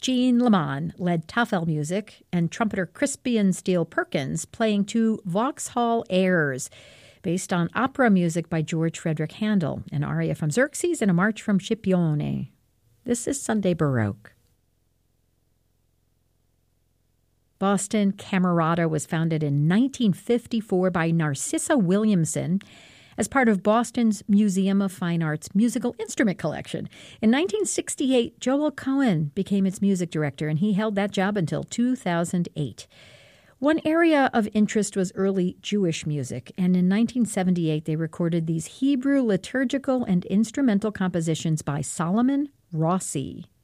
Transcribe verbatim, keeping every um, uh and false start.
Gene Lamont led Tafel Music, and trumpeter Crispian Steele Perkins playing two Vauxhall airs based on opera music by George Frederick Handel, an aria from Xerxes and a march from Scipione. This is Sunday Baroque. Boston Camerata was founded in nineteen fifty-four by Narcissa Williamson as part of Boston's Museum of Fine Arts musical instrument collection. In nineteen sixty-eight, Joel Cohen became its music director, and he held that job until two thousand eight. One area of interest was early Jewish music, and in nineteen seventy-eight they recorded these Hebrew liturgical and instrumental compositions by Solomon Rossi.